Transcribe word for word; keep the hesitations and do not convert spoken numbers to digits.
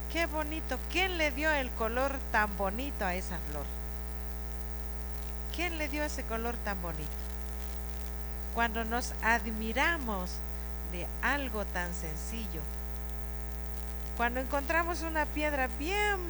Qué bonito. ¿Quién le dio el color tan bonito a esa flor? ¿Quién le dio ese color tan bonito? Cuando nos admiramos de algo tan sencillo, cuando encontramos una piedra bien